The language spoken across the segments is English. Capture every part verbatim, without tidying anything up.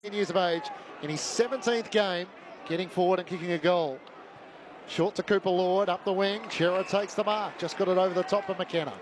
years of age in his seventeenth game, getting forward and kicking a goal. Short to Cooper Lord, up the wing. Chera takes the mark, just got it over the top of McKenna.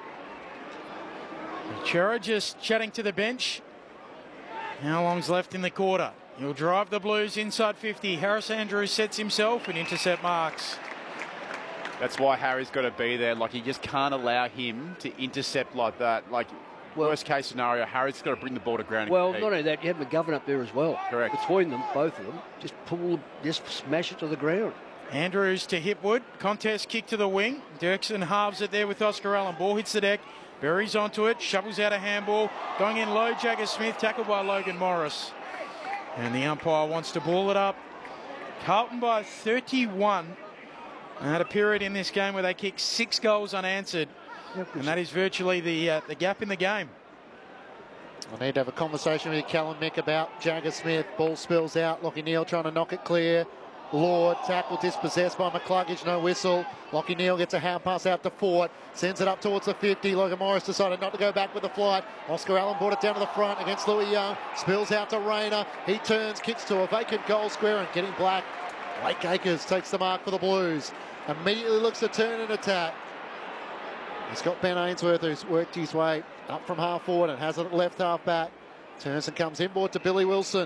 Chera just chatting to the bench. How long's left in the quarter? He'll drive the Blues inside fifty. Harris Andrews sets himself and intercept marks. That's why Harry's got to be there. Like, you just can't allow him to intercept like that. Like, well, worst case scenario, Harry's got to bring the ball to ground. Well, and not only that, you have McGovern up there as well. Correct. Between them, both of them, just pull, just smash it to the ground. Andrews to Hipwood. Contest kick to the wing. Dirksen halves it there with Oscar Allen. Ball hits the deck. Buries onto it. Shovels out a handball. Going in low, Jagger Smith. Tackled by Logan Morris. And the umpire wants to ball it up. Carlton by thirty-one. I had a period in this game where they kicked six goals unanswered. Yep, and that is virtually the uh, the gap in the game. I need to have a conversation with Callum Mick about Jagger Smith. Ball spills out. Lockie Neal trying to knock it clear. Lord, tackle dispossessed by McCluggage, no whistle. Lockie Neal gets a hand pass out to Fort, sends it up towards the fifty. Logan Morris decided not to go back with the flight. Oscar Allen brought it down to the front against Louis Young. Spills out to Rayner. He turns, kicks to a vacant goal square and getting black. Blake Acres takes the mark for the Blues. Immediately looks to turn and attack. He's got Ben Ainsworth, who's worked his way up from half forward and has it at left half back. Turns and comes inboard to Billy Wilson.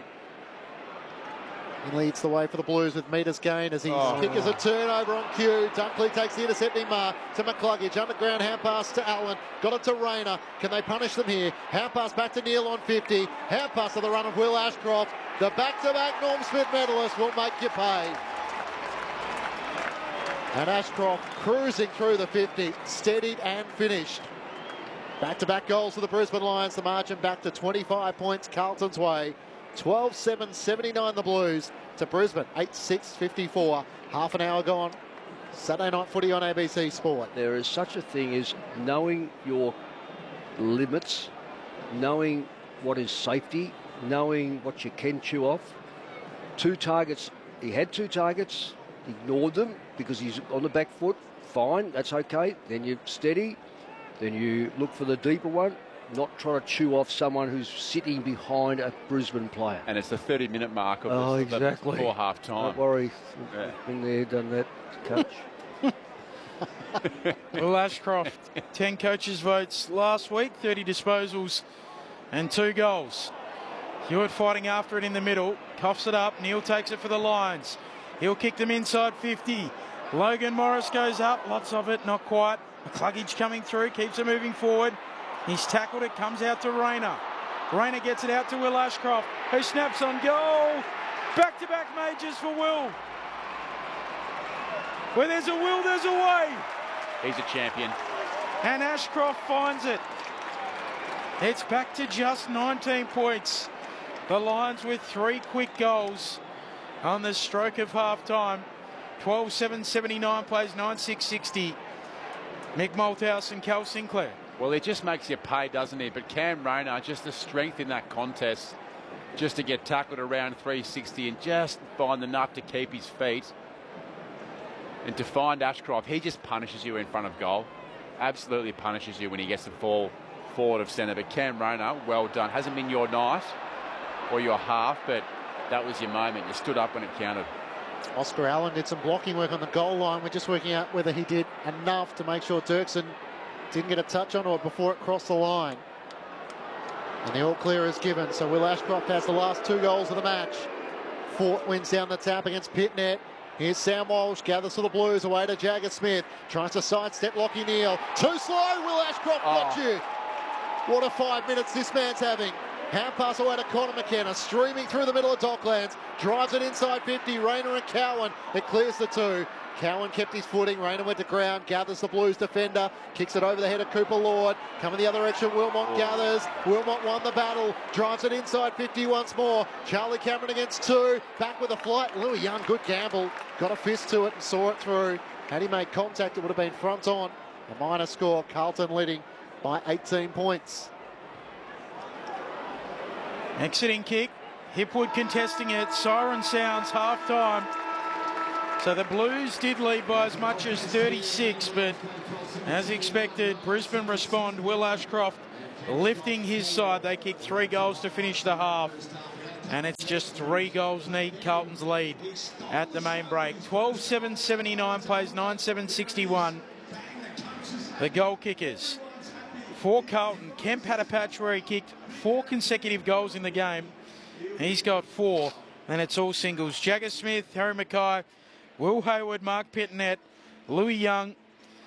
He leads the way for the Blues with metres gain as his oh. kick is a turnover on cue. Dunkley takes the intercepting mark to McCluggage. Underground hand pass to Allen. Got it to Rayner. Can they punish them here? Hand pass back to Neal on fifty. Hand pass to the run of Will Ashcroft. The back-to-back Norm Smith medalist will make you pay. And Ashcroft cruising through the fifty, steadied and finished. Back-to-back goals for the Brisbane Lions. The margin back to twenty-five points Carlton's way. twelve seven seventy-nine the Blues to Brisbane, eight six fifty-four. Half an hour gone. Saturday night footy on A B C Sport. There is such a thing as knowing your limits, knowing what is safety, knowing what you can chew off. Two targets, he had two targets, ignored them because he's on the back foot. Fine, that's okay. Then you steady, then you look for the deeper one. Not trying to chew off someone who's sitting behind a Brisbane player. And it's the thirty minute mark of oh, the, exactly. before half time. Don't worry. Yeah. Been there, done that, coach. Will Ashcroft, ten coaches' votes last week, thirty disposals and two goals. Hewitt fighting after it in the middle, coughs it up. Neal takes it for the Lions. He'll kick them inside fifty. Logan Morris goes up, lots of it, not quite. McCluggage coming through, keeps it moving forward. He's tackled it, comes out to Rayner. Rayner gets it out to Will Ashcroft, who snaps on goal. Back-to-back majors for Will. Where there's a will, there's a way. He's a champion. And Ashcroft finds it. It's back to just nineteen points. The Lions with three quick goals on the stroke of half-time. twelve seven seventy-nine plays nine six sixty. Mick Malthouse and Cal Sinclair. Well, it just makes you pay, doesn't it? But Cam Rayner, just the strength in that contest, just to get tackled around three sixty and just find enough to keep his feet. And to find Ashcroft, he just punishes you in front of goal. Absolutely punishes you when he gets the ball forward of centre. But Cam Rayner, well done. Hasn't been your night or your half, but that was your moment. You stood up when it counted. Oscar Allen did some blocking work on the goal line. We're just working out whether he did enough to make sure Dirksen didn't get a touch on it before it crossed the line. And the all clear is given. So Will Ashcroft has the last two goals of the match. Fort wins down the tap against Pitnet. Here's Sam Walsh, gathers for the Blues, away to Jagger Smith. Tries to sidestep Lockie Neal. Too slow, Will Ashcroft, oh. got you. What a five minutes this man's having. Hand pass away to Connor McKenna, streaming through the middle of Docklands. Drives it inside fifty, Rayner and Cowan. It clears the two. Cowan kept his footing, Rayner went to ground, gathers the Blues defender, kicks it over the head of Cooper Lord. Coming the other direction, Wilmot oh. gathers. Wilmot won the battle, drives it inside fifty once more. Charlie Cameron against two, back with a flight. Louis Young, good gamble, got a fist to it and saw it through. Had he made contact, it would have been front on. A minor score, Carlton leading by eighteen points. Exiting kick, Hipwood contesting it, siren sounds, half time. So the Blues did lead by as much as thirty-six, but as expected, Brisbane respond. Will Ashcroft lifting his side. They kicked three goals to finish the half. And it's just three goals need Carlton's lead at the main break. twelve seven seventy-nine plays nine seven sixty-one. The goal kickers. For Carlton, Kemp had a patch where he kicked four consecutive goals in the game. He's got four, and it's all singles. Jagger Smith, Harry Mackay, Will Hayward, Mark Pittonet, Louis Young,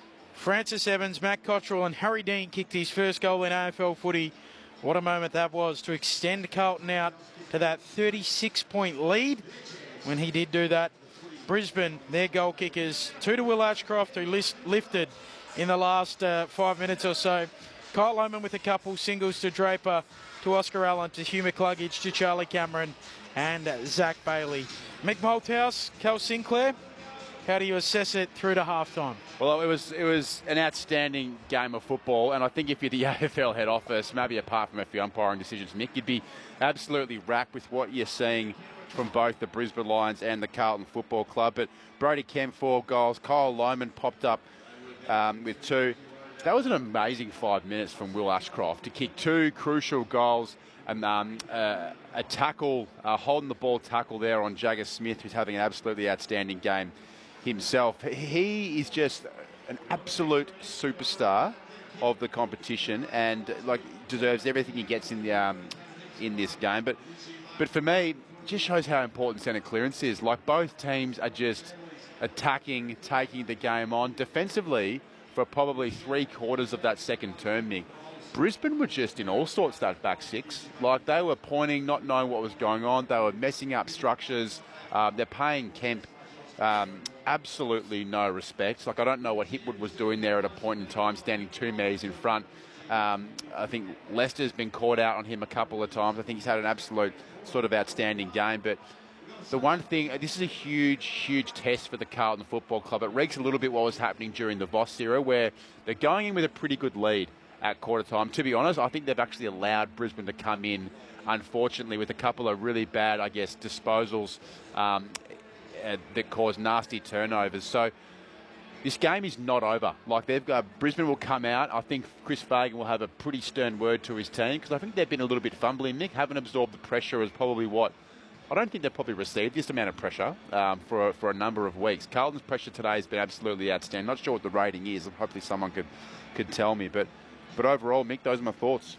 Francis Evans, Matt Cottrell, and Harry Dean kicked his first goal in A F L footy. What a moment that was to extend Carlton out to that thirty-six point lead. When he did do that, Brisbane, their goal kickers, two to Will Ashcroft, who list, lifted in the last uh, five minutes or so. Kyle Lohmann with a couple singles to Draper, to Oscar Allen, to Hugh McCluggage, to Charlie Cameron, and uh, Zach Bailey. Mick Malthouse, Cal Sinclair, how do you assess it through to halftime? Well, it was it was an outstanding game of football, and I think if you're the A F L head office, maybe apart from a few umpiring decisions, Mick, you'd be absolutely rapt with what you're seeing from both the Brisbane Lions and the Carlton Football Club. But Brody Kemp, four goals. Kyle Lohmann popped up um, with two. That was an amazing five minutes from Will Ashcroft to kick two crucial goals. And um, uh, a tackle, uh, holding the ball tackle there on Jagger Smith, who's having an absolutely outstanding game himself. He is just an absolute superstar of the competition, and like deserves everything he gets in the um, in this game. But but for me, it just shows how important centre clearance is. Like, both teams are just attacking, taking the game on defensively for probably three quarters of that second term, Nick. Brisbane were just in all sorts that back six. Like, they were pointing, not knowing what was going on. They were messing up structures. Um, they're paying Kemp um, absolutely no respect. Like, I don't know what Hipwood was doing there at a point in time, standing two metres in front. Um, I think Lester's been caught out on him a couple of times. I think he's had an absolute sort of outstanding game. But the one thing, this is a huge, huge test for the Carlton Football Club. It reeks a little bit what was happening during the Voss era, where they're going in with a pretty good lead at quarter time. To be honest, I think they've actually allowed Brisbane to come in, unfortunately, with a couple of really bad, I guess, disposals um, uh, that caused nasty turnovers. So this game is not over. Like, they've got, Brisbane will come out. I think Chris Fagan will have a pretty stern word to his team, because I think they've been a little bit fumbling. Nick, haven't absorbed the pressure as probably what I don't think they've probably received this amount of pressure um, for, a, for a number of weeks. Carlton's pressure today has been absolutely outstanding. Not sure what the rating is. Hopefully someone could, could tell me. But but overall, Mick, those are my thoughts.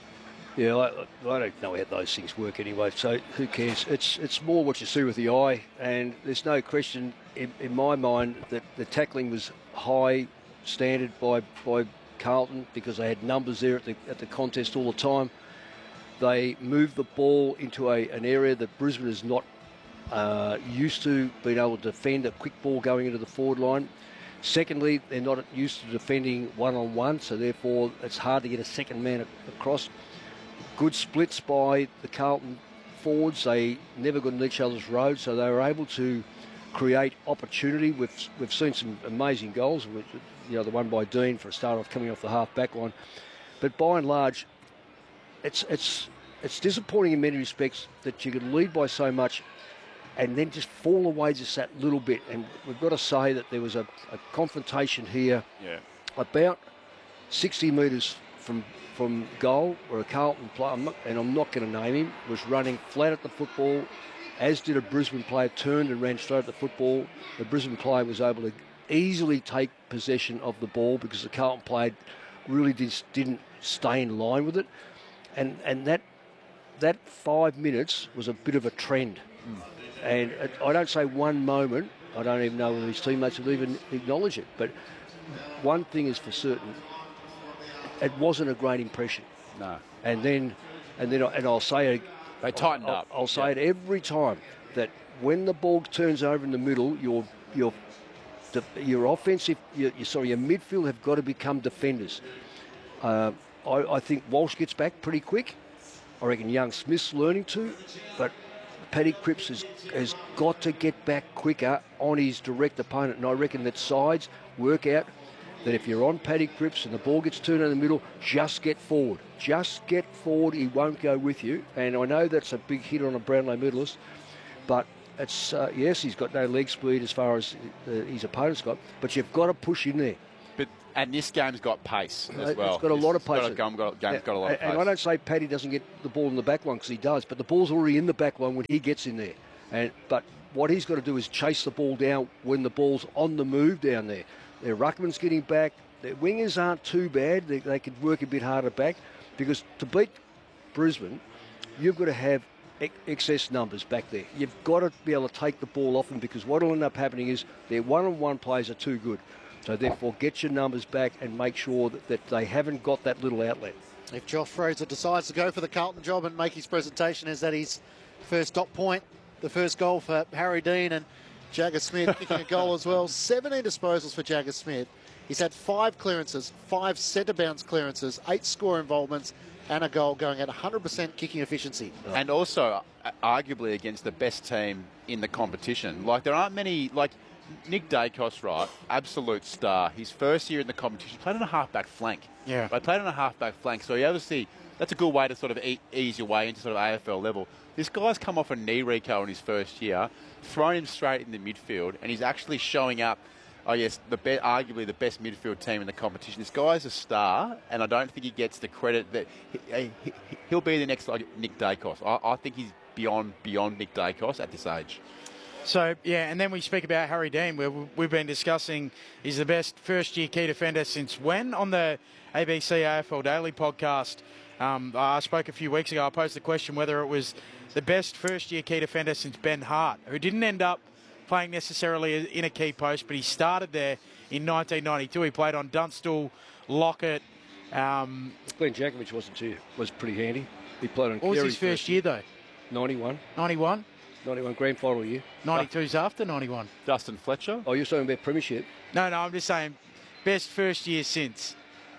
Yeah, I, I don't know how those things work anyway, so who cares? It's it's more what you see with the eye, and there's no question in, in my mind that the tackling was high standard by, by Carlton, because they had numbers there at the, at the contest all the time. They moved the ball into a, an area that Brisbane is not uh, used to being able to defend a quick ball going into the forward line. Secondly, they're not used to defending one-on-one, so therefore it's hard to get a second man across. Good splits by the Carlton forwards. They never got in each other's road, so they were able to create opportunity. We've, we've seen some amazing goals, you know, the one by Dean for a start off coming off the half-back line. But by and large, It's it's it's disappointing in many respects that you could lead by so much and then just fall away just that little bit. And we've got to say that there was a, a confrontation here Yeah. about sixty metres from from goal, where a Carlton player, I'm not, and I'm not going to name him, was running flat at the football, as did a Brisbane player, turned and ran straight at the football. The Brisbane player was able to easily take possession of the ball because the Carlton player really did, didn't stay in line with it. And and that that five minutes was a bit of a trend. Mm. And it, I don't say one moment, I don't even know whether his teammates would even acknowledge it, but one thing is for certain, it wasn't a great impression. No. And then, and then, and I'll say it. They tightened I'll, up. I'll say yeah. it every time, that when the ball turns over in the middle, your your the, your offensive, your, your sorry, your midfield have got to become defenders. Uh, I, I think Walsh gets back pretty quick. I reckon Young Smith's learning to, but Paddy Cripps has, has got to get back quicker on his direct opponent. And I reckon that sides work out that if you're on Paddy Cripps and the ball gets turned in the middle, just get forward. Just get forward. He won't go with you. And I know that's a big hit on a Brownlow medalist, but it's uh, yes, he's got no leg speed as far as uh, his opponent's got, but you've got to push in there. But And this game's got pace as It's well. got a lot of It's got pace. a, game, got, game's got a lot of and, pace. and I don't say Paddy doesn't get the ball in the back line, because he does, but the ball's already in the back line when he gets in there. And But what he's got to do is chase the ball down when the ball's on the move down there. Their ruckman's getting back. Their wingers aren't too bad. They, they could work a bit harder back, because to beat Brisbane, you've got to have ex- excess numbers back there. You've got to be able to take the ball off them, because what will end up happening is their one-on-one players are too good. So therefore, get your numbers back and make sure that, that they haven't got that little outlet. If Josh Fraser decides to go for the Carlton job and make his presentation, is that his first dot point, the first goal for Harry Dean, and Jagger Smith kicking a goal as well. seventeen disposals for Jagger Smith. He's had five clearances, five centre bounce clearances, eight score involvements, and a goal, going at one hundred percent kicking efficiency. And also, uh, arguably against the best team in the competition. Like, there aren't many, like, Nick Dacos, right, absolute star. His first year in the competition, played on a half-back flank. Yeah. They played on a half-back flank, so you obviously, that's a good way to sort of e- ease your way into sort of A F L level. This guy's come off a knee reco in his first year, thrown him straight in the midfield, and he's actually showing up, oh yes, the be- arguably the best midfield team in the competition. This guy's a star, and I don't think he gets the credit that he, he, he'll be the next like Nick Dacos. I, I think he's beyond beyond Nick Dacos at this age. So, yeah, and then we speak about Harry Dean, where we've been discussing he's the best first-year key defender since when on the A B C A F L Daily podcast. Um, I spoke a few weeks ago. I posed the question whether it was the best first-year key defender since Ben Hart, who didn't end up playing necessarily in a key post, but he started there in nineteen ninety-two. He played on Dunstall, Lockett. Um, Glenn Jakovich wasn't too, was pretty handy. He played on what was Carey's his first year, though? ninety-one. ninety-one? ninety-one grand final year. ninety-two's after ninety-one. Dustin Fletcher. Oh, you're talking about premiership? No, no, I'm just saying best first year since.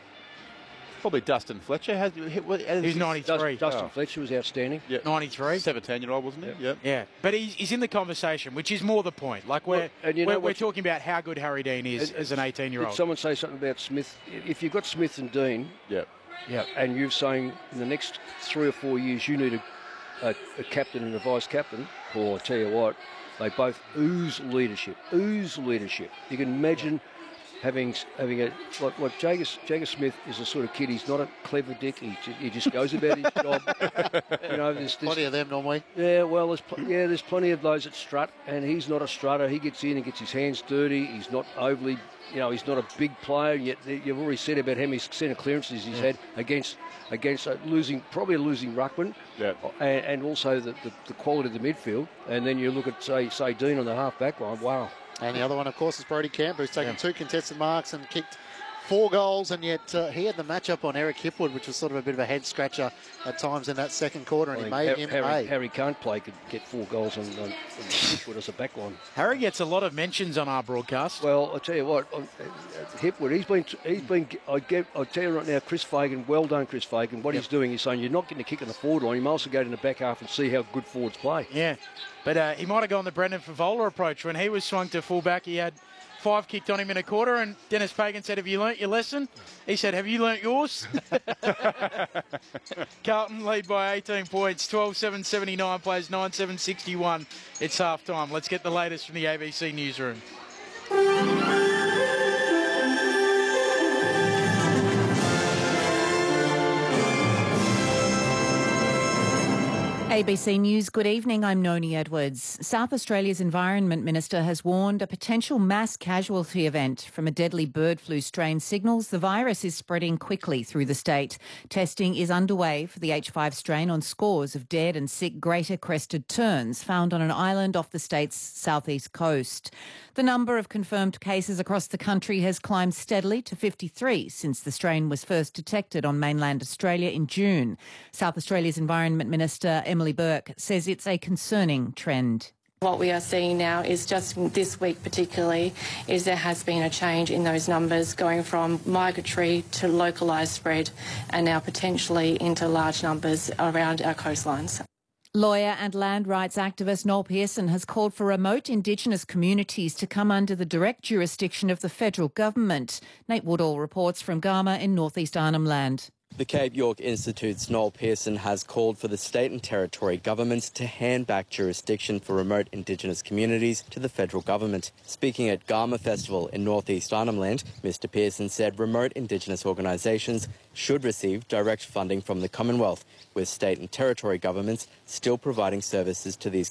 Probably Dustin Fletcher. Has, he, He's ninety-three. Dust, Dustin Oh. Fletcher was outstanding. Yeah. ninety-three. seventeen-year-old, wasn't he? Yep. Yep. Yeah, but he's, he's in the conversation, which is more the point. Like, we're, Well, and you know we're, what we're you- talking about how good Harry Dean is It- as an Did eighteen-year-old. someone say something about Smith? If you've got Smith and Dean, Yep. Yeah. and you're saying in the next three or four years you need a, a, a captain and a vice captain, well, I tell you what, they both ooze leadership, ooze leadership. You can imagine having having a like like Jagger, Jagger Smith is the sort of kid. He's not a clever dick. He just, he just goes about his job. You know, there's, there's Plenty of them normally. yeah, well, there's pl- yeah, there's plenty of those that strut, and he's not a strutter. He gets in and gets his hands dirty. He's not overly, you know, he's not a big player. Yet you've already said about how many centre clearances he's had against against a losing, probably a losing ruckman, Yeah. and, and also the, the, the quality of the midfield. And then you look at say say Dean on the half back line. Wow. And the other one, of course, is Brodie Camper, who's taken two contested marks and kicked four goals, and yet uh, he had the matchup on Eric Hipwood, which was sort of a bit of a head scratcher at times in that second quarter, and I he think made Har- him Harry, pay. Harry can't play, could get four goals on, on, on Hipwood as a back line. Harry gets a lot of mentions on our broadcast. Well, I tell you what, uh, Hipwood, he's been, he's been. I get, I tell you right now, Chris Fagan, well done, Chris Fagan. What Yep. he's doing is saying you're not getting a kick on the forward line. You might also go to the back half and see how good forwards play. Yeah, but uh, he might have gone the Brendan Favola approach. When he was swung to fullback, he had five kicked on him in a quarter, and Dennis Pagan said, have you learnt your lesson? He said, have you learnt yours? Carlton lead by eighteen points, twelve seven seventy-nine, plays nine seven sixty-one. It's half time. Let's get the latest from the A B C newsroom. A B C News, good evening. I'm Noni Edwards. South Australia's Environment Minister has warned a potential mass casualty event from a deadly bird flu strain signals the virus is spreading quickly through the state. Testing is underway for the H five strain on scores of dead and sick greater crested terns found on an island off the state's southeast coast. The number of confirmed cases across the country has climbed steadily to fifty-three since the strain was first detected on mainland Australia in June. South Australia's Environment Minister Emily Burke says it's a concerning trend. What we are seeing now is just this week particularly is there has been a change in those numbers going from migratory to localised spread and now potentially into large numbers around our coastlines. Lawyer and land rights activist Noel Pearson has called for remote Indigenous communities to come under the direct jurisdiction of the federal government. Nate Woodall reports from Garma in northeast Arnhem Land. The Cape York Institute's Noel Pearson has called for the state and territory governments to hand back jurisdiction for remote Indigenous communities to the federal government. Speaking at Garma Festival in northeast Arnhem Land, Mister Pearson said remote Indigenous organisations should receive direct funding from the Commonwealth, with state and territory governments still providing services to these